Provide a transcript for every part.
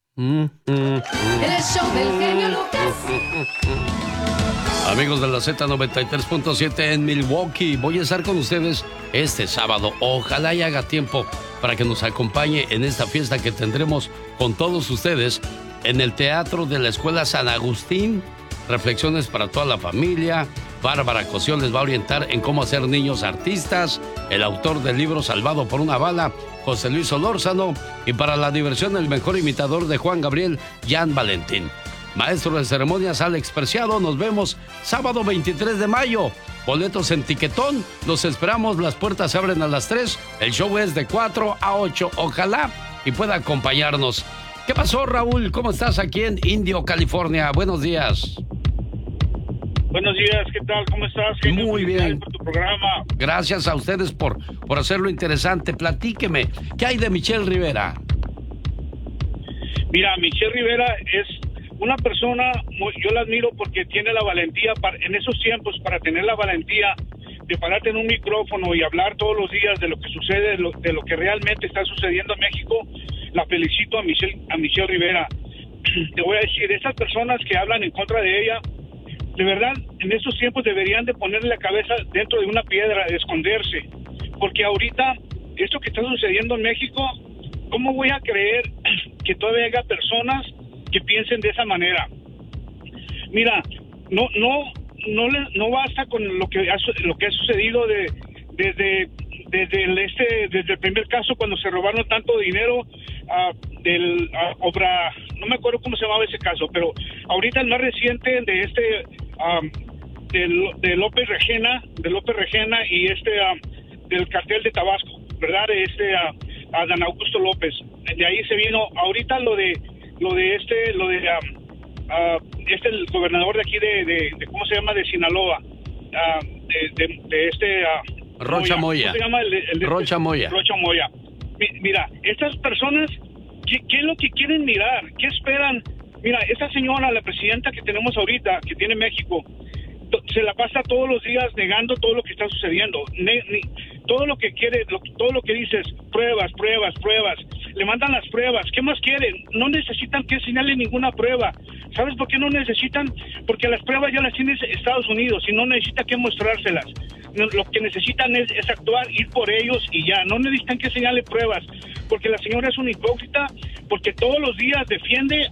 El show del genio Lucas. Amigos de la Z93.7 en Milwaukee, voy a estar con ustedes este sábado. Ojalá y haga tiempo para que nos acompañe en esta fiesta que tendremos con todos ustedes en el Teatro de la Escuela San Agustín. Reflexiones para toda la familia. Bárbara Cosío les va a orientar en cómo hacer niños artistas. El autor del libro Salvado por una bala, José Luis Solórzano. Y para la diversión, el mejor imitador de Juan Gabriel, Jan Valentín. Maestro de ceremonias, Alex Preciado. Nos vemos sábado 23 de mayo. Boletos en Tiquetón. Los esperamos. Las puertas se abren a las 3. El show es de 4 a 8. Ojalá y pueda acompañarnos. ¿Qué pasó, Raúl? ¿Cómo estás aquí en Indio, California? Buenos días. Buenos días, ¿qué tal? ¿Cómo estás? Muy bien. Por tu programa. Gracias a ustedes por hacerlo interesante. Platíqueme, ¿qué hay de Michelle Rivera? Mira, Michelle Rivera es una persona, yo la admiro porque tiene la valentía, en esos tiempos, para tener la valentía de pararte en un micrófono y hablar todos los días de lo que sucede, de lo que realmente está sucediendo en México. La felicito a Michelle Rivera. Te voy a decir, esas personas que hablan en contra de ella, de verdad, en estos tiempos deberían de ponerle la cabeza dentro de una piedra, de esconderse. Porque ahorita, esto que está sucediendo en México, ¿cómo voy a creer que todavía haya personas que piensen de esa manera? Mira, no basta con lo que ha sucedido desde el primer caso, cuando se robaron tanto dinero obra, no me acuerdo cómo se llamaba ese caso, pero ahorita el más reciente de López Regena y del cartel de Tabasco, ¿verdad? Adán Augusto López. De ahí se vino ahorita lo de el gobernador de aquí de ¿cómo se llama? De Sinaloa, Rocha Moya. ¿Cómo se llama? Rocha Moya. Rocha Moya. Mira, estas personas, ¿qué es lo que quieren mirar? ¿Qué esperan? Mira, esta señora, la presidenta que tenemos ahorita, que tiene México, se la pasa todos los días negando todo lo que está sucediendo. Todo lo que quiere, todo lo que dices, pruebas. Le mandan las pruebas. ¿Qué más quieren? No necesitan que señalen ninguna prueba. ¿Sabes por qué no necesitan? Porque las pruebas ya las tiene Estados Unidos y no necesita que mostrárselas. Lo que necesitan es actuar, ir por ellos y ya. No necesitan que señale pruebas, porque la señora es una hipócrita, porque todos los días defiende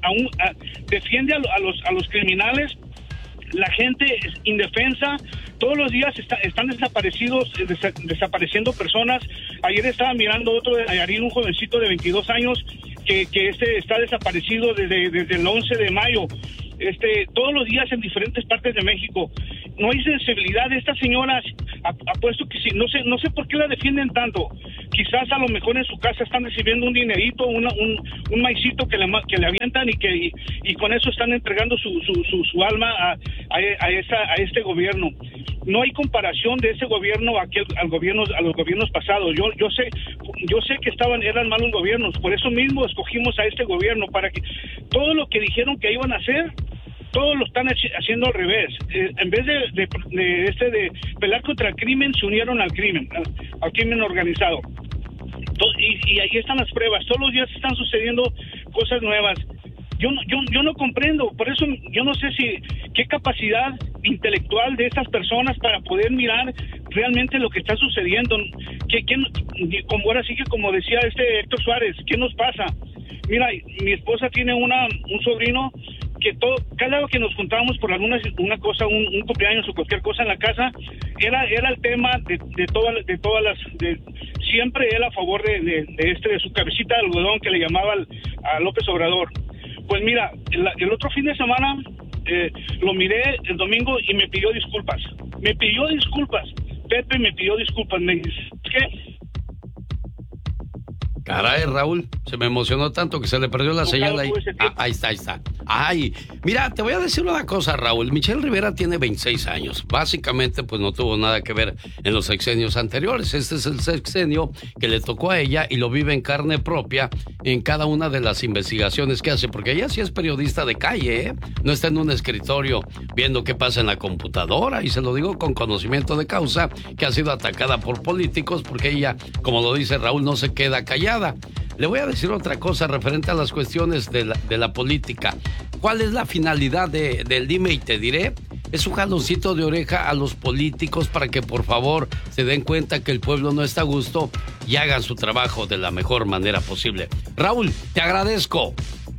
a los criminales. La gente es indefensa, todos los días están desapareciendo personas. Ayer estaba mirando otro de Nayarit, un jovencito de 22 años que está desaparecido desde el 11 de mayo. Todos los días en diferentes partes de México. No hay sensibilidad de estas señoras. Apuesto que sí, no sé por qué la defienden tanto. Quizás a lo mejor en su casa están recibiendo un dinerito, un maicito que le avientan y con eso están entregando su alma a este gobierno. No hay comparación de ese gobierno a los gobiernos pasados. Yo sé que eran malos gobiernos, por eso mismo escogimos a este gobierno, para que todo lo que dijeron que iban a hacer, todos lo están haciendo al revés. En vez de pelear contra el crimen, se unieron al crimen organizado. Y ahí están las pruebas. Todos los días están sucediendo cosas nuevas. Yo no comprendo, por eso yo no sé qué capacidad intelectual de estas personas para poder mirar realmente lo que está sucediendo. Como decía Héctor Suárez, ¿qué nos pasa? Mira, mi esposa tiene un sobrino que cada vez que nos juntábamos por una cosa, un cumpleaños o cualquier cosa en la casa, era el tema de todas las siempre él a favor de su cabecita de algodón que le llamaba a López Obrador. Pues mira, el otro fin de semana lo miré el domingo y me pidió disculpas. Pepe me pidió disculpas. Me dice, ¿qué? Caray, Raúl, se me emocionó tanto que se le perdió la señal ahí. Ahí está. Ay, mira, te voy a decir una cosa, Raúl. Michelle Rivera tiene 26 años. Básicamente, pues no tuvo nada que ver en los sexenios anteriores. Este es el sexenio que le tocó a ella y lo vive en carne propia en cada una de las investigaciones que hace. Porque ella sí es periodista de calle, ¿eh? No está en un escritorio viendo qué pasa en la computadora. Y se lo digo con conocimiento de causa, que ha sido atacada por políticos porque ella, como lo dice Raúl, no se queda callada. Le voy a decir otra cosa referente a las cuestiones de la política. ¿Cuál es la finalidad del Dime y Te Diré? Es un jaloncito de oreja a los políticos para que por favor se den cuenta que el pueblo no está a gusto y hagan su trabajo de la mejor manera posible. Raúl, te agradezco.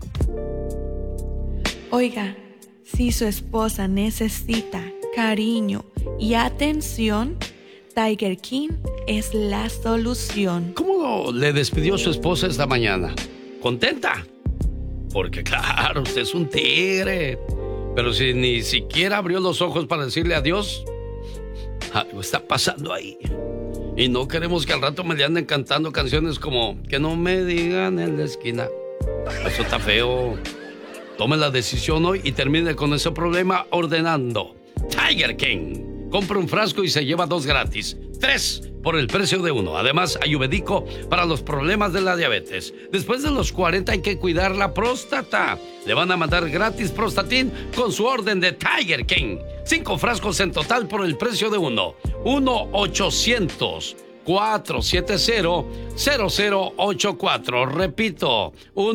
Oiga, si su esposa necesita cariño y atención, Tiger King es la solución. ¿Cómo le despidió su esposa esta mañana? ¿Contenta? Porque claro, usted es un tigre. Pero si ni siquiera abrió los ojos para decirle adiós, algo está pasando ahí. Y no queremos que al rato me le anden cantando canciones como que no me digan en la esquina. Eso está feo. Tome la decisión hoy y termine con ese problema ordenando. Tiger King. Compra un frasco y se lleva 2 gratis. 3 por el precio de 1. Además, ayurvédico para los problemas de la diabetes. Después de los 40 hay que cuidar la próstata. Le van a mandar gratis Prostatin con su orden de Tiger King. 5 frascos en total por el precio de 1. 1-800-470-0084. Repito,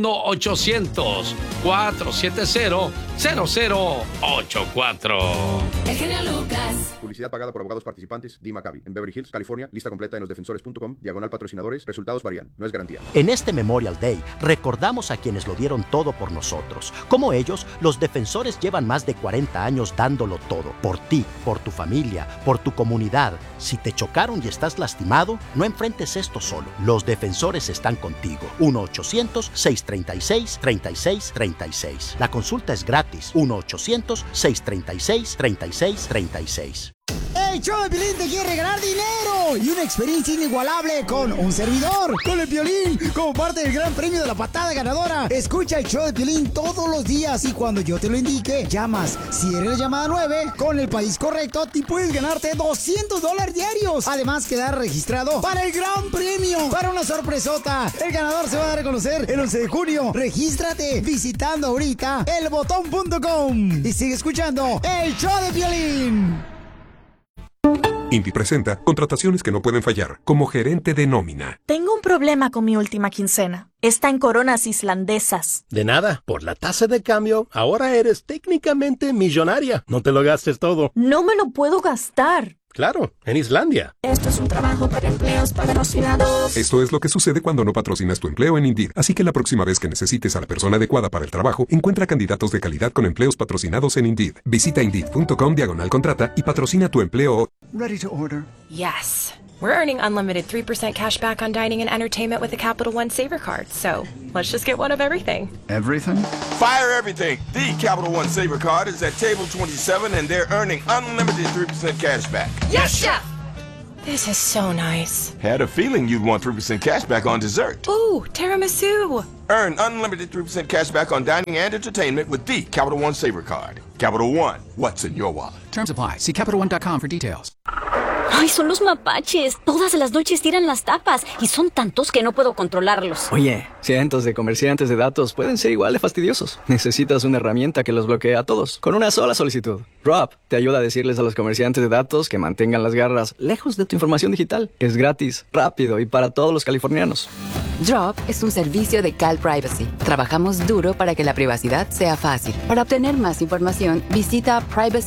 1-800-470-0084. El genio Lucas. Publicidad pagada por abogados participantes. Dee Maccabi. En Beverly Hills, California. Lista completa en losdefensores.com. /patrocinadores. Resultados varían. No es garantía. En este Memorial Day, recordamos a quienes lo dieron todo por nosotros. Como ellos, los defensores llevan más de 40 años dándolo todo. Por ti, por tu familia, por tu comunidad. Si te chocaron y estás lastimado, no enfrentes esto solo. Los defensores están contigo. 1-800-636-3636. La consulta es gratis. 1-800-636-3636. ¡El show de Piolín te quiere regalar dinero! Y una experiencia inigualable con un servidor, con el Piolín, como parte del gran premio de la patada ganadora. Escucha el show de Piolín todos los días y cuando yo te lo indique, llamas. Si eres la llamada 9, con el país correcto, y puedes ganarte $200 diarios. Además, quedar registrado para el gran premio, para una sorpresota. El ganador se va a dar a conocer el 11 de junio. Regístrate visitando ahorita elbotón.com y sigue escuchando el show de Piolín. Indy presenta contrataciones que no pueden fallar, como gerente de nómina. Tengo un problema con mi última quincena. Está en coronas islandesas. De nada, por la tasa de cambio, ahora eres técnicamente millonaria. No te lo gastes todo. No me lo puedo gastar. Claro, en Islandia. Esto es un trabajo para empleos patrocinados. Esto es lo que sucede cuando no patrocinas tu empleo en Indeed. Así que la próxima vez que necesites a la persona adecuada para el trabajo, encuentra candidatos de calidad con empleos patrocinados en Indeed. Visita Indeed.com/contrata y patrocina tu empleo. Ready to order? Yes. We're earning unlimited 3% cash back on dining and entertainment with the Capital One Saver Card. So, let's just get one of everything. Everything? Fire everything. The Capital One Saver Card is at table 27 and they're earning unlimited 3% cash back. Yes, chef! This is so nice. Had a feeling you'd want 3% cash back on dessert. Ooh, tiramisu. Earn unlimited 3% cash back on dining and entertainment with the Capital One Saver Card. Capital One, what's in your wallet? Terms apply. See CapitalOne.com for details. ¡Ay, son los mapaches! Todas las noches tiran las tapas y son tantos que no puedo controlarlos. Oye, cientos de comerciantes de datos pueden ser igual de fastidiosos. Necesitas una herramienta que los bloquee a todos, con una sola solicitud. Drop te ayuda a decirles a los comerciantes de datos que mantengan las garras lejos de tu información digital. Es gratis, rápido y para todos los californianos. Drop es un servicio de Cal Privacy. Trabajamos duro para que la privacidad sea fácil. Para obtener más información, visita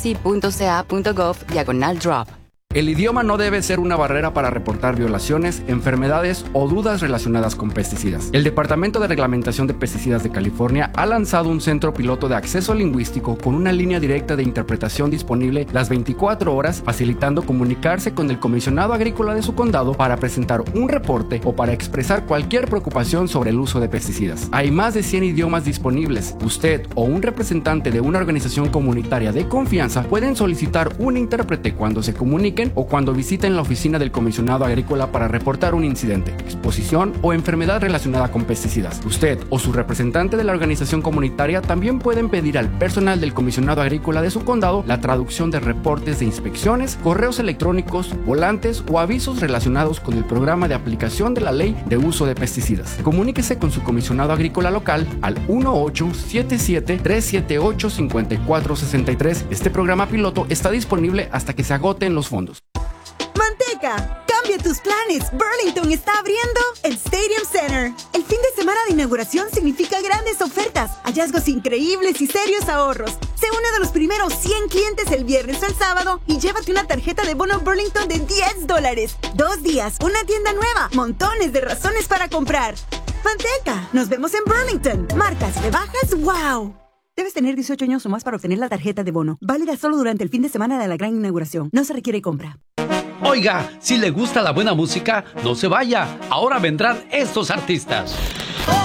privacy.ca.gov/drop. El idioma no debe ser una barrera para reportar violaciones, enfermedades o dudas relacionadas con pesticidas. El Departamento de Reglamentación de Pesticidas de California ha lanzado un centro piloto de acceso lingüístico con una línea directa de interpretación disponible las 24 horas, facilitando comunicarse con el comisionado agrícola de su condado para presentar un reporte o para expresar cualquier preocupación sobre el uso de pesticidas. Hay más de 100 idiomas disponibles. Usted o un representante de una organización comunitaria de confianza pueden solicitar un intérprete cuando se comuniquen o cuando visiten la oficina del comisionado agrícola para reportar un incidente, exposición o enfermedad relacionada con pesticidas. Usted o su representante de la organización comunitaria también pueden pedir al personal del comisionado agrícola de su condado la traducción de reportes de inspecciones, correos electrónicos, volantes o avisos relacionados con el programa de aplicación de la ley de uso de pesticidas. Comuníquese con su comisionado agrícola local al 1-877-378-5463. Este programa piloto está disponible hasta que se agoten los fondos. Manteca, cambia tus planes. Burlington está abriendo el Stadium Center. El fin de semana de inauguración significa grandes ofertas, hallazgos increíbles y serios ahorros. Sé uno de los primeros 100 clientes el viernes o el sábado y llévate una tarjeta de bono Burlington de $10. 2 días, una tienda nueva, montones de razones para comprar. Manteca, nos vemos en Burlington. Marcas, rebajas, wow. Debes tener 18 años o más para obtener la tarjeta de bono. Válida solo durante el fin de semana de la gran inauguración. No se requiere compra. Oiga, si le gusta la buena música, no se vaya. Ahora vendrán estos artistas.